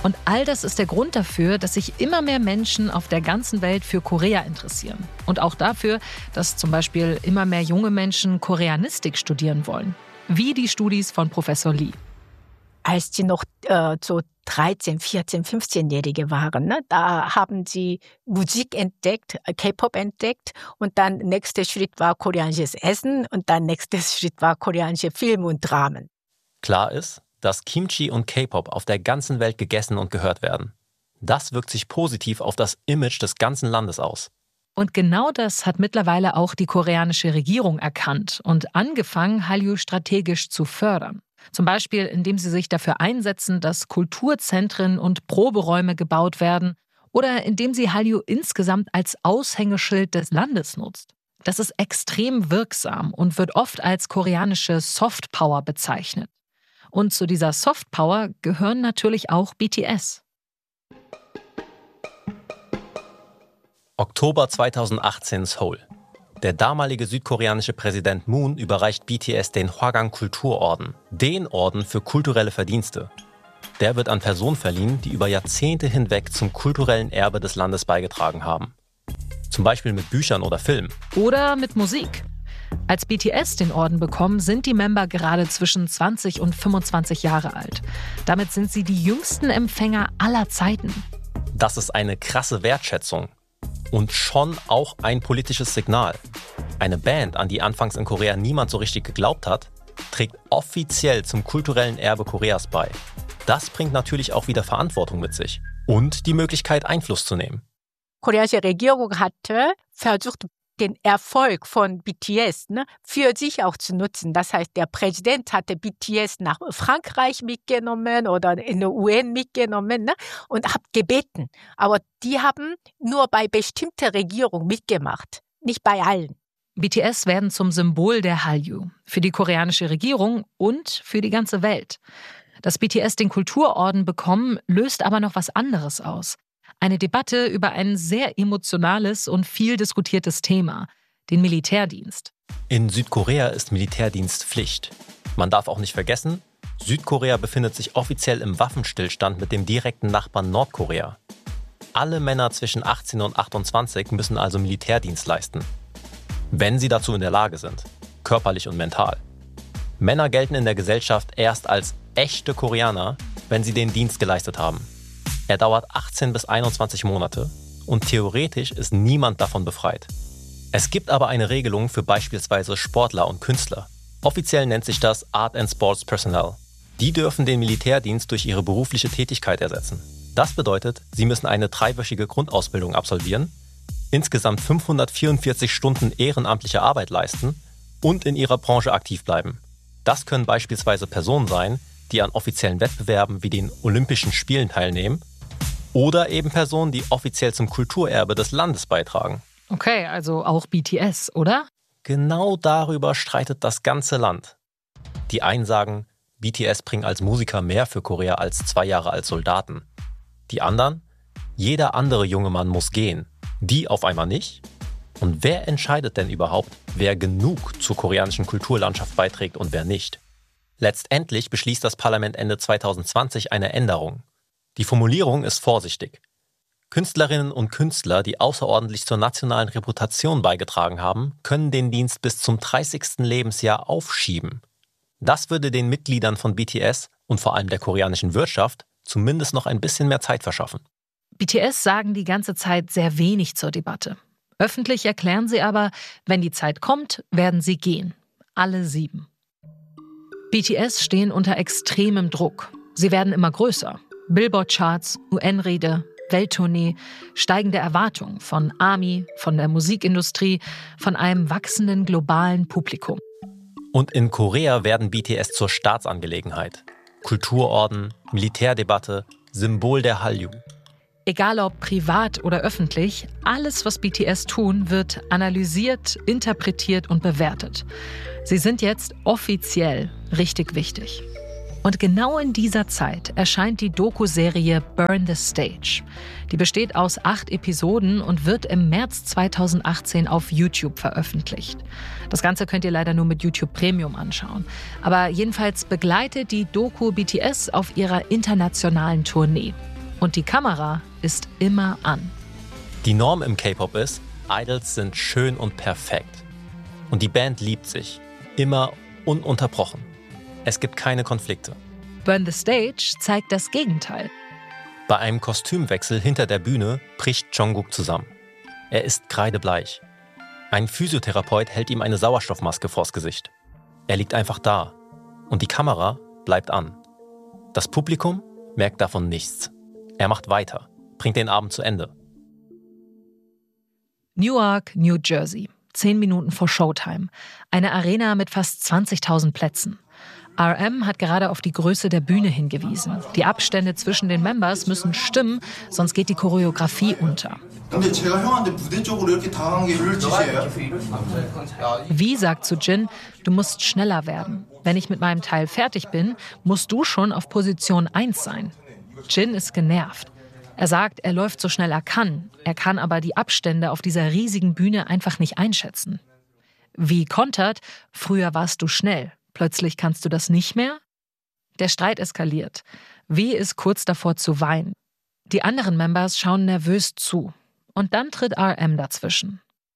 Und all das ist der Grund dafür, dass sich immer mehr Menschen auf der ganzen Welt für Korea interessieren. Und auch dafür, dass zum Beispiel immer mehr junge Menschen Koreanistik studieren wollen. Wie die Studis von Professor Lee. Als sie noch so 13, 14, 15-Jährige waren, ne, da haben sie Musik entdeckt, K-Pop entdeckt und dann nächster Schritt war koreanisches Essen und dann nächster Schritt war koreanische Film und Dramen. Klar ist, dass Kimchi und K-Pop auf der ganzen Welt gegessen und gehört werden. Das wirkt sich positiv auf das Image des ganzen Landes aus. Und genau das hat mittlerweile auch die koreanische Regierung erkannt und angefangen, Hallyu strategisch zu fördern. Zum Beispiel, indem sie sich dafür einsetzen, dass Kulturzentren und Proberäume gebaut werden oder indem sie Hallyu insgesamt als Aushängeschild des Landes nutzt. Das ist extrem wirksam und wird oft als koreanische Softpower bezeichnet. Und zu dieser Softpower gehören natürlich auch BTS. Oktober 2018 Seoul. Der damalige südkoreanische Präsident Moon überreicht BTS den Hwagang-Kulturorden, den Orden für kulturelle Verdienste. Der wird an Personen verliehen, die über Jahrzehnte hinweg zum kulturellen Erbe des Landes beigetragen haben. Zum Beispiel mit Büchern oder Filmen. Oder mit Musik. Als BTS den Orden bekommen, sind die Member gerade zwischen 20 und 25 Jahre alt. Damit sind sie die jüngsten Empfänger aller Zeiten. Das ist eine krasse Wertschätzung. Und schon auch ein politisches Signal. Eine Band, an die anfangs in Korea niemand so richtig geglaubt hat, trägt offiziell zum kulturellen Erbe Koreas bei. Das bringt natürlich auch wieder Verantwortung mit sich und die Möglichkeit, Einfluss zu nehmen. Die koreanische Regierung hatte versucht, den Erfolg von BTS für sich auch zu nutzen. Das heißt, der Präsident hatte BTS nach Frankreich mitgenommen oder in der UN mitgenommen und hat gebeten. Aber die haben nur bei bestimmten Regierungen mitgemacht, nicht bei allen. BTS werden zum Symbol der Hallyu, für die koreanische Regierung und für die ganze Welt. Dass BTS den Kulturorden bekommen, löst aber noch was anderes aus. Eine Debatte über ein sehr emotionales und viel diskutiertes Thema, den Militärdienst. In Südkorea ist Militärdienst Pflicht. Man darf auch nicht vergessen, Südkorea befindet sich offiziell im Waffenstillstand mit dem direkten Nachbarn Nordkorea. Alle Männer zwischen 18 und 28 müssen also Militärdienst leisten. Wenn sie dazu in der Lage sind, körperlich und mental. Männer gelten in der Gesellschaft erst als echte Koreaner, wenn sie den Dienst geleistet haben. Er dauert 18 bis 21 Monate und theoretisch ist niemand davon befreit. Es gibt aber eine Regelung für beispielsweise Sportler und Künstler. Offiziell nennt sich das Art and Sports Personnel. Die dürfen den Militärdienst durch ihre berufliche Tätigkeit ersetzen. Das bedeutet, sie müssen eine 3-wöchige Grundausbildung absolvieren, insgesamt 544 Stunden ehrenamtliche Arbeit leisten und in ihrer Branche aktiv bleiben. Das können beispielsweise Personen sein, die an offiziellen Wettbewerben wie den Olympischen Spielen teilnehmen, oder eben Personen, die offiziell zum Kulturerbe des Landes beitragen. Okay, also auch BTS, oder? Genau darüber streitet das ganze Land. Die einen sagen, BTS bringen als Musiker mehr für Korea als 2 Jahre als Soldaten. Die anderen, jeder andere junge Mann muss gehen. Die auf einmal nicht? Und wer entscheidet denn überhaupt, wer genug zur koreanischen Kulturlandschaft beiträgt und wer nicht? Letztendlich beschließt das Parlament Ende 2020 eine Änderung. Die Formulierung ist vorsichtig. Künstlerinnen und Künstler, die außerordentlich zur nationalen Reputation beigetragen haben, können den Dienst bis zum 30. Lebensjahr aufschieben. Das würde den Mitgliedern von BTS und vor allem der koreanischen Wirtschaft zumindest noch ein bisschen mehr Zeit verschaffen. BTS sagen die ganze Zeit sehr wenig zur Debatte. Öffentlich erklären sie aber, wenn die Zeit kommt, werden sie gehen. Alle 7. BTS stehen unter extremem Druck. Sie werden immer größer. Billboard-Charts, UN-Rede, Welttournee, steigende Erwartungen von ARMY, von der Musikindustrie, von einem wachsenden globalen Publikum. Und in Korea werden BTS zur Staatsangelegenheit. Kulturorden, Militärdebatte, Symbol der Hallyu. Egal ob privat oder öffentlich, alles, was BTS tun, wird analysiert, interpretiert und bewertet. Sie sind jetzt offiziell richtig wichtig. Und genau in dieser Zeit erscheint die Doku-Serie Burn the Stage. Die besteht aus 8 Episoden und wird im März 2018 auf YouTube veröffentlicht. Das Ganze könnt ihr leider nur mit YouTube Premium anschauen. Aber jedenfalls begleitet die Doku BTS auf ihrer internationalen Tournee. Und die Kamera ist immer an. Die Norm im K-Pop ist, Idols sind schön und perfekt. Und die Band liebt sich. Immer ununterbrochen. Es gibt keine Konflikte. Burn the Stage zeigt das Gegenteil. Bei einem Kostümwechsel hinter der Bühne bricht Jungkook zusammen. Er ist kreidebleich. Ein Physiotherapeut hält ihm eine Sauerstoffmaske vors Gesicht. Er liegt einfach da. Und die Kamera bleibt an. Das Publikum merkt davon nichts. Er macht weiter, bringt den Abend zu Ende. Newark, New Jersey. 10 Minuten vor Showtime. Eine Arena mit fast 20.000 Plätzen. RM hat gerade auf die Größe der Bühne hingewiesen. Die Abstände zwischen den Members müssen stimmen, sonst geht die Choreografie unter. Wie sagt zu Jin, du musst schneller werden. Wenn ich mit meinem Teil fertig bin, musst du schon auf Position 1 sein. Jin ist genervt. Er sagt, er läuft so schnell er kann. Er kann aber die Abstände auf dieser riesigen Bühne einfach nicht einschätzen. Wie kontert, früher warst du schnell. Plötzlich kannst du das nicht mehr? Der Streit eskaliert. Wie ist kurz davor zu weinen. Die anderen Members schauen nervös zu. Und dann tritt RM dazwischen.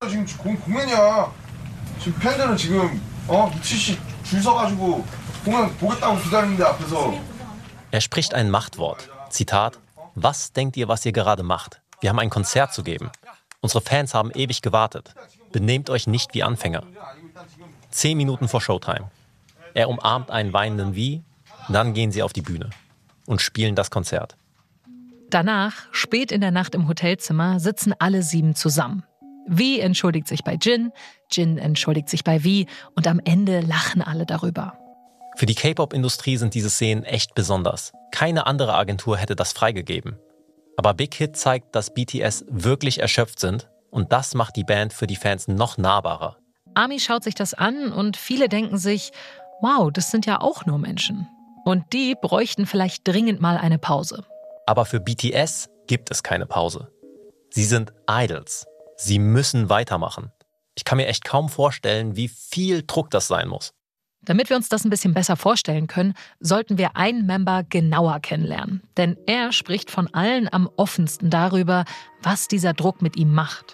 Er spricht ein Machtwort. Zitat: Was denkt ihr, was ihr gerade macht? Wir haben ein Konzert zu geben. Unsere Fans haben ewig gewartet. Benehmt euch nicht wie Anfänger. 10 Minuten vor Showtime. Er umarmt einen weinenden Wie, dann gehen sie auf die Bühne und spielen das Konzert. Danach, spät in der Nacht im Hotelzimmer, sitzen alle 7 zusammen. Wie entschuldigt sich bei Jin, Jin entschuldigt sich bei Wie und am Ende lachen alle darüber. Für die K-Pop-Industrie sind diese Szenen echt besonders. Keine andere Agentur hätte das freigegeben. Aber Big Hit zeigt, dass BTS wirklich erschöpft sind und das macht die Band für die Fans noch nahbarer. ARMY schaut sich das an und viele denken sich, wow, das sind ja auch nur Menschen. Und die bräuchten vielleicht dringend mal eine Pause. Aber für BTS gibt es keine Pause. Sie sind Idols. Sie müssen weitermachen. Ich kann mir echt kaum vorstellen, wie viel Druck das sein muss. Damit wir uns das ein bisschen besser vorstellen können, sollten wir einen Member genauer kennenlernen. Denn er spricht von allen am offensten darüber, was dieser Druck mit ihm macht.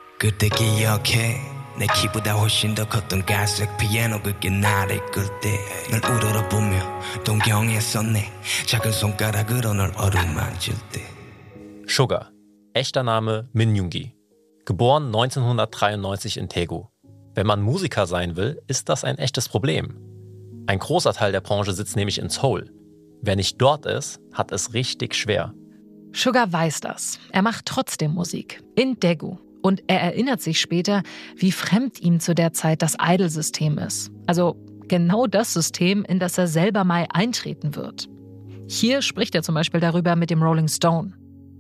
내 키보다 훨씬 더 컸던 갈색 피아노 그게 나를 끌 때 널 우러러보며 동경했었네 작은 손가락으로 널 어루만질 때. Sugar, echter Name Min Yoongi. Geboren 1993 in Daegu. Wenn man Musiker sein will, ist das ein echtes Problem. Ein großer Teil der Branche sitzt nämlich in Seoul. Wer nicht dort ist, hat es richtig schwer. Sugar weiß das. Er macht trotzdem Musik. In Daegu. Und er erinnert sich später, wie fremd ihm zu der Zeit das Idol-System ist. Also genau das System, in das er selber mal eintreten wird. Hier spricht er zum Beispiel darüber mit dem Rolling Stone.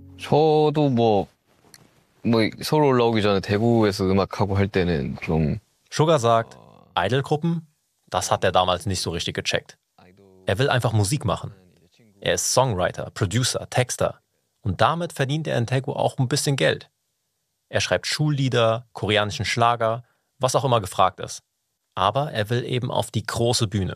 저도 서울 올라오기 전에 대구에서 음악하고 할 때는 좀 Sugar sagt, Idol-Gruppen, das hat er damals nicht so richtig gecheckt. Er will einfach Musik machen. Er ist Songwriter, Producer, Texter. Und damit verdient er in Daegu auch ein bisschen Geld. Er schreibt Schullieder, koreanischen Schlager, was auch immer gefragt ist. Aber er will eben auf die große Bühne.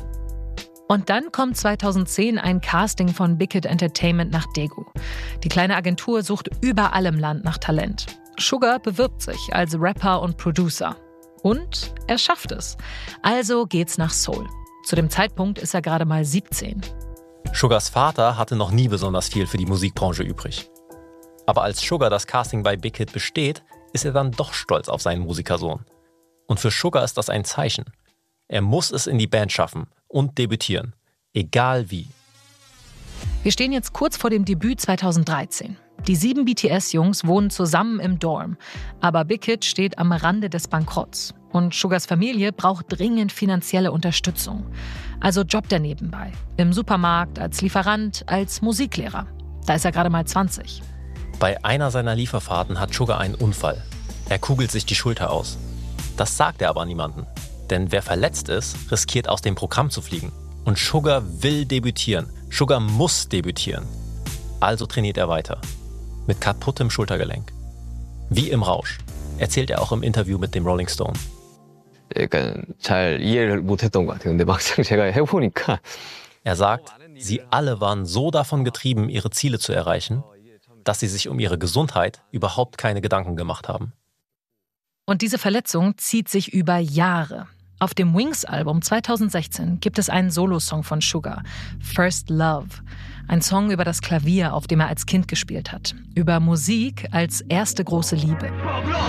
Und dann kommt 2010 ein Casting von Big Hit Entertainment nach Daegu. Die kleine Agentur sucht überall im Land nach Talent. Sugar bewirbt sich als Rapper und Producer. Und er schafft es. Also geht's nach Seoul. Zu dem Zeitpunkt ist er gerade mal 17. Sugars Vater hatte noch nie besonders viel für die Musikbranche übrig. Aber als Sugar das Casting bei Big Hit besteht, ist er dann doch stolz auf seinen Musikersohn. Und für Sugar ist das ein Zeichen. Er muss es in die Band schaffen und debütieren. Egal wie. Wir stehen jetzt kurz vor dem Debüt 2013. Die 7 BTS-Jungs wohnen zusammen im Dorm. Aber Big Hit steht am Rande des Bankrotts. Und Sugars Familie braucht dringend finanzielle Unterstützung. Also jobbt er nebenbei. Im Supermarkt, als Lieferant, als Musiklehrer. Da ist er gerade mal 20. Bei einer seiner Lieferfahrten hat Sugar einen Unfall. Er kugelt sich die Schulter aus. Das sagt er aber niemandem. Denn wer verletzt ist, riskiert aus dem Programm zu fliegen. Und Sugar will debütieren. Sugar muss debütieren. Also trainiert er weiter. Mit kaputtem Schultergelenk. Wie im Rausch. Erzählt er auch im Interview mit dem Rolling Stone. 약간 잘 이해를 못했던 것 같아요. 근데 막상 제가 해보니까 Er sagt, sie alle waren so davon getrieben, ihre Ziele zu erreichen, dass sie sich um ihre Gesundheit überhaupt keine Gedanken gemacht haben. Und diese Verletzung zieht sich über Jahre. Auf dem Wings-Album 2016 gibt es einen Solosong von Sugar, First Love. Ein Song über das Klavier, auf dem er als Kind gespielt hat. Über Musik als erste große Liebe.